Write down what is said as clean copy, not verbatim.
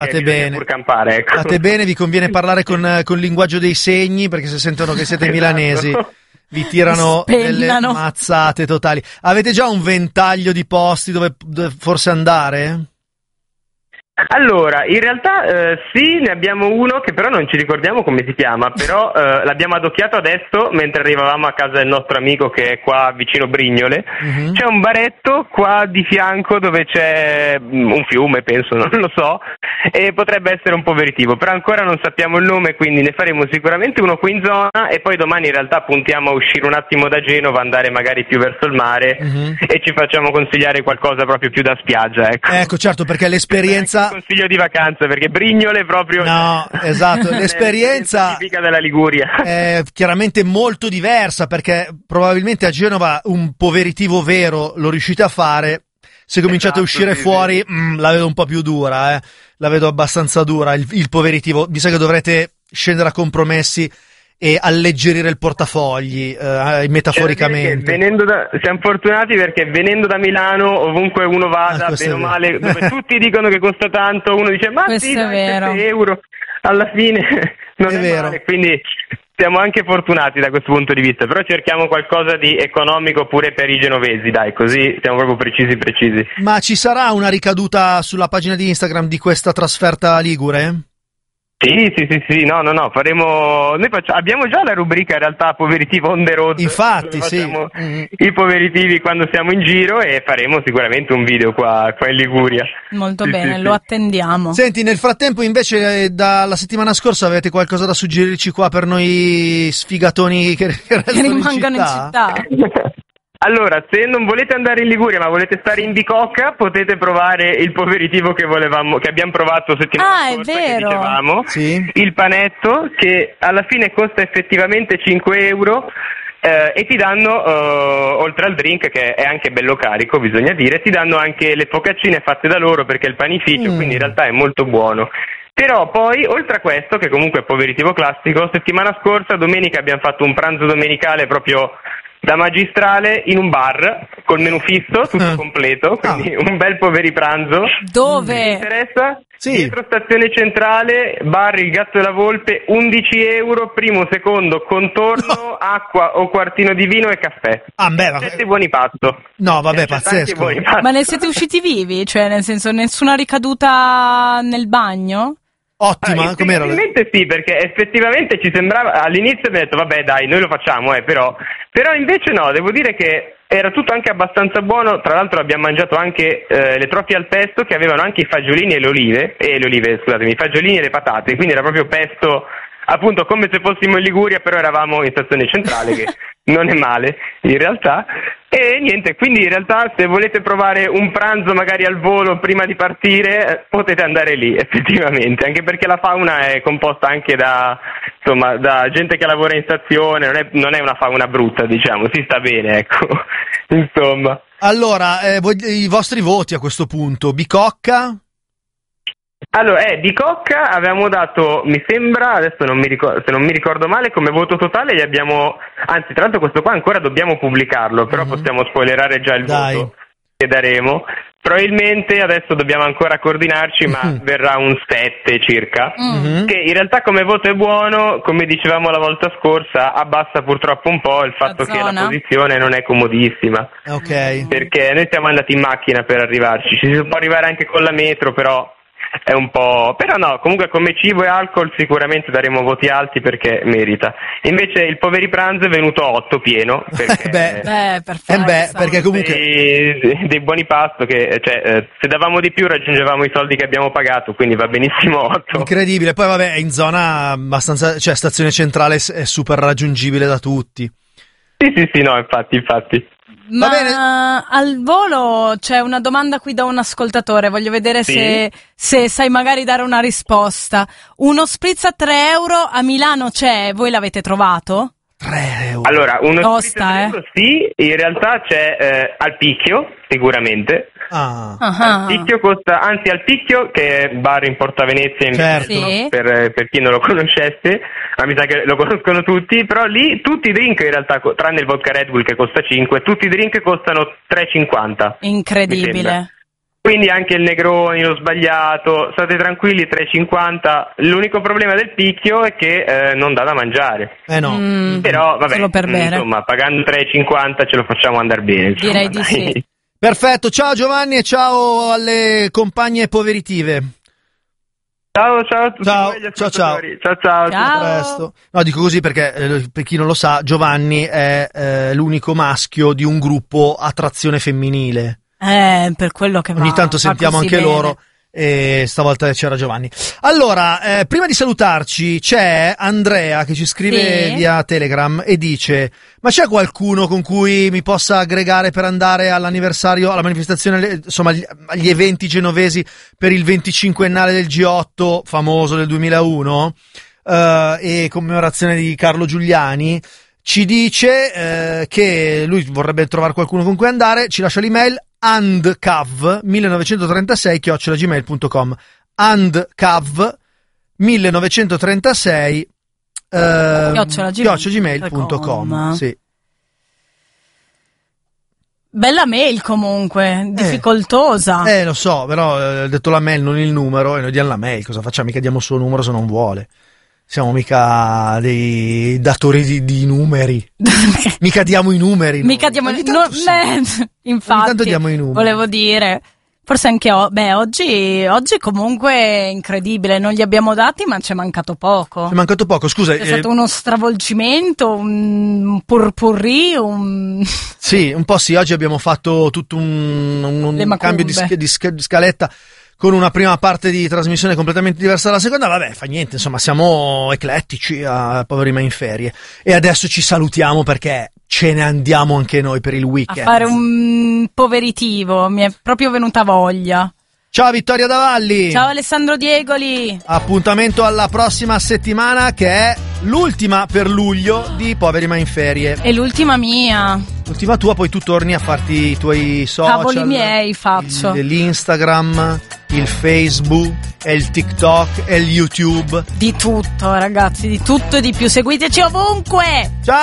A te bene. Pur campare, ecco. A te bene, vi conviene parlare con il linguaggio dei segni, perché se sentono che siete milanesi vi tirano delle mazzate totali. Avete già un ventaglio di posti dove forse andare? Allora, in realtà sì, ne abbiamo uno che però non ci ricordiamo come si chiama, però l'abbiamo adocchiato adesso mentre arrivavamo a casa del nostro amico che è qua vicino Brignole. C'è un baretto qua di fianco dove c'è un fiume, penso, non lo so, e potrebbe essere un po' aperitivo, però ancora non sappiamo il nome, quindi ne faremo sicuramente uno qui in zona e poi domani in realtà puntiamo a uscire un attimo da Genova, andare magari più verso il mare e ci facciamo consigliare qualcosa proprio più da spiaggia, ecco. Ecco, certo, perché l'esperienza... Consiglio di vacanza, perché Brignole proprio no, esatto, l'esperienza tipica della Liguria è chiaramente molto diversa, perché probabilmente a Genova un poveritivo vero lo riuscite a fare, se cominciate a uscire fuori la vedo un po' più dura, la vedo abbastanza dura il poveritivo, mi sa che dovrete scendere a compromessi e alleggerire il portafogli, metaforicamente. Siamo fortunati perché venendo da Milano, ovunque uno vada, bene o male, dove tutti dicono che costa tanto, uno dice ma questo sì, è vero. 7 euro, alla fine non è vero. Male, quindi siamo anche fortunati da questo punto di vista, però cerchiamo qualcosa di economico pure per i genovesi, dai, così siamo proprio precisi. Ma ci sarà una ricaduta sulla pagina di Instagram di questa trasferta ligure? Sì, no, faremo, abbiamo già la rubrica in realtà poveritivo on the road. Infatti, sì. I poveritivi quando siamo in giro e faremo sicuramente un video qua in Liguria. Molto bene, lo attendiamo. Senti, nel frattempo invece dalla settimana scorsa avete qualcosa da suggerirci qua per noi sfigatoni che rimangono in città? Allora, se non volete andare in Liguria ma volete stare in Bicocca, potete provare il poveritivo che abbiamo provato settimana scorsa, che dicevamo, il panetto, che alla fine costa effettivamente 5 euro e ti danno, oltre al drink che è anche bello carico, bisogna dire, ti danno anche le focaccine fatte da loro perché è il panificio, quindi in realtà è molto buono. Però poi, oltre a questo, che comunque è poveritivo classico, settimana scorsa, domenica, abbiamo fatto un pranzo domenicale proprio da magistrale in un bar col menù fisso, tutto completo, quindi un bel poveripranzo. Dove? Mi interessa? Sì. Dietro stazione centrale, bar Il Gatto e la Volpe, 11 euro, primo, secondo, contorno, acqua o quartino di vino e caffè. Siete buoni pasto. No, vabbè, pazzesco. Ma ne siete usciti vivi? Cioè, nel senso, nessuna ricaduta nel bagno? Ottima, com'era? Effettivamente sì, perché effettivamente ci sembrava, all'inizio abbiamo detto vabbè dai, noi lo facciamo, però invece no, devo dire che era tutto anche abbastanza buono. Tra l'altro abbiamo mangiato anche le trofie al pesto che avevano anche i fagiolini e i fagiolini e le patate, quindi era proprio pesto, appunto come se fossimo in Liguria, però eravamo in stazione centrale, che non è male in realtà. E niente, quindi in realtà se volete provare un pranzo magari al volo prima di partire, potete andare lì effettivamente, anche perché la fauna è composta anche da gente che lavora in stazione, non è una fauna brutta, diciamo, si sta bene, ecco. Insomma. Allora, i vostri voti a questo punto, Bicocca? Allora, Bicocca avevamo dato, mi sembra, adesso se non mi ricordo male, come voto totale gli abbiamo, anzi tra l'altro questo qua ancora dobbiamo pubblicarlo, però possiamo spoilerare già il voto che daremo. Probabilmente adesso dobbiamo ancora coordinarci, ma verrà un 7 circa, che in realtà come voto è buono, come dicevamo la volta scorsa, abbassa purtroppo un po' il fatto che la posizione non è comodissima, perché noi siamo andati in macchina per arrivarci, ci si può arrivare anche con la metro, però è un po', però no, comunque come cibo e alcol sicuramente daremo voti alti perché merita. Invece il poveripranzo è venuto 8 pieno perché perché comunque dei buoni pasto che se davamo di più raggiungevamo i soldi che abbiamo pagato, quindi va benissimo 8. Incredibile. Poi vabbè, è in zona abbastanza, cioè stazione centrale è super raggiungibile da tutti. Sì, no, infatti. Ma al volo c'è una domanda qui da un ascoltatore, voglio vedere se sai magari dare una risposta. Uno spritz a 3 euro a Milano c'è, voi l'avete trovato? 3 euro. Allora, uno spritz a 3 euro sì, in realtà c'è al Picchio, sicuramente. Al Picchio costa, anzi al Picchio, che è bar in Porta Venezia in per chi non lo conoscesse, ma mi sa che lo conoscono tutti, però lì tutti i drink in realtà, tranne il vodka Red Bull che costa 5, tutti i drink costano 3,50. Incredibile. Quindi anche il Negroni, lo sbagliato, state tranquilli, 3,50. L'unico problema del picchio è che non dà da mangiare. No. Però vabbè, solo per bere. Insomma, pagando 3,50 ce lo facciamo andare bene. Insomma, direi di sì. Perfetto, ciao Giovanni e ciao alle compagne poveritive. Ciao a tutti Ciao, voi gli ciao. ascoltatori. Ciao. Ciao. A presto. No, dico così perché per chi non lo sa, Giovanni è l'unico maschio di un gruppo a trazione femminile. Per quello che va. Ogni tanto sentiamo anche bene. loro e stavolta c'era Giovanni. Allora, prima di salutarci c'è Andrea che ci scrive via Telegram e dice: ma c'è qualcuno con cui mi possa aggregare per andare all'anniversario, alla manifestazione, insomma agli eventi genovesi per il 25ennale del G8 famoso del 2001 e commemorazione di Carlo Giuliani? Ci dice che lui vorrebbe trovare qualcuno con cui andare, ci lascia l'email andcav1936@gmail.com andcav1936@gmail.com. Sì. Bella mail comunque, difficoltosa. Lo so, però ho detto la mail, non il numero, e noi diamo la mail, cosa facciamo? Mica diamo il suo numero se non vuole. Siamo mica dei datori di numeri. Mica diamo i numeri. Mica diamo infatti. Tanto diamo i numeri. Volevo dire, forse anche oggi comunque è incredibile, non li abbiamo dati, ma ci è mancato poco. È mancato poco, scusa. È stato uno stravolgimento, un purpurri, Sì, un po' sì, oggi abbiamo fatto tutto un cambio di scaletta con una prima parte di trasmissione completamente diversa dalla seconda. Vabbè, fa niente, insomma, siamo eclettici a Poveri Ma in Ferie. E adesso ci salutiamo perché ce ne andiamo anche noi per il weekend. A fare un poveritivo, mi è proprio venuta voglia. Ciao Vittoria Davalli. Ciao Alessandro Diegoli. Appuntamento alla prossima settimana che è l'ultima per luglio di Poveri Ma in Ferie. E l'ultima mia. L'ultima tua, poi tu torni a farti i tuoi social. Cavoli miei faccio. L'Instagram, il Facebook, e il TikTok, e il YouTube. Di tutto ragazzi, di tutto e di più. Seguiteci ovunque. Ciao.